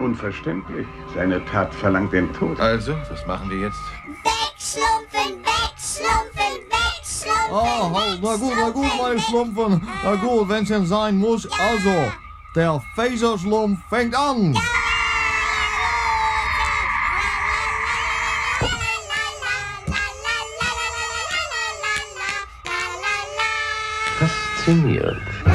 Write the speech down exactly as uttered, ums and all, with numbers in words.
Unverständlich. Seine Tat verlangt den Tod. Also, was machen wir jetzt? Wegschlumpfen, wegschlumpfen, wegschlumpfen. Ah, halt, na gut, na gut, meine Schlumpfen. Na gut, wenn's denn sein muss. Also, der Phaserschlumpf fängt an. Faszinierend.